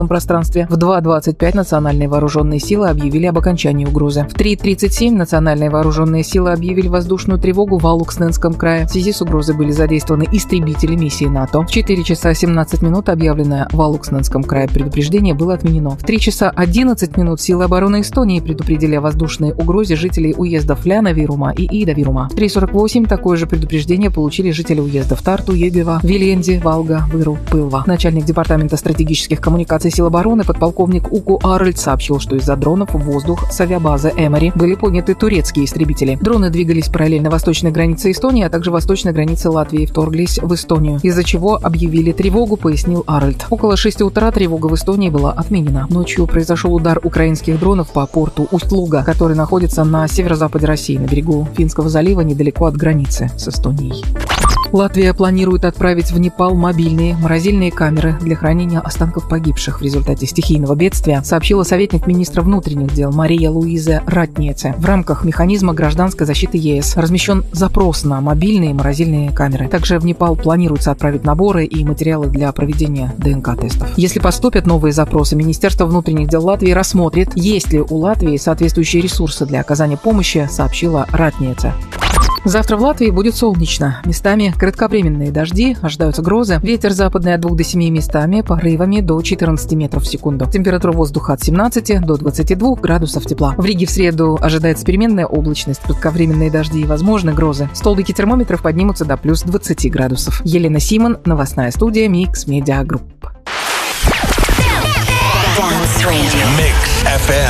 пространстве. В 2:25 национальные вооруженные силы объявили об окончании угрозы. В 3:37 национальные вооруженные силы объявили воздушную тревогу в Алуксненском крае. В связи с угрозой были задействованы истребители миссии НАТО. В 4 часа 17 минут объявленное в Алуксненском крае предупреждение было отменено. В 3 часа 11 минут силы обороны Эстонии предупредили о воздушной угрозе жителей уездов Ляна-Вирума и Ида-Вирума. В 3:48 такое же предупреждение получили жители уездов Тарту, Егева, Виленди, Валга, Выру, Пылва. Начальник департамента стратегических коммуникаций сил обороны подполковник Уку Аральд сообщил, что из-за дронов в воздух с авиабазы Эмори были подняты турецкие истребители. Дроны двигались параллельно восточной границе Эстонии, а также восточной границе Латвии, вторглись в Эстонию, из-за чего объявили тревогу, пояснил Аральд. Около 6 утра тревога в Эстонии была отменена. Ночью произошел удар украинских дронов по порту Усть-Луга, который находится на северо-западе России, на берегу Финского залива, недалеко от границы с Эстонией. Латвия планирует отправить в Непал мобильные морозильные камеры для хранения останков погибших в результате стихийного бедствия, сообщила советник министра внутренних дел Мария Луиза Ратнеце. В рамках механизма гражданской защиты ЕС размещен запрос на мобильные морозильные камеры. Также в Непал планируется отправить наборы и материалы для проведения ДНК-тестов. Если поступят новые запросы, Министерство внутренних дел Латвии рассмотрит, есть ли у Латвии соответствующие ресурсы для оказания помощи, сообщила Ратнеце. Завтра в Латвии будет солнечно. Местами кратковременные дожди, ожидаются грозы. Ветер западный от 2 до 7 местами, порывами до 14 метров в секунду. Температура воздуха от 17 до 22 градусов тепла. В Риге в среду ожидается переменная облачность, кратковременные дожди и возможны грозы. Столбики термометров поднимутся до плюс 20 градусов. Елена Симон, новостная студия Mix Media Group.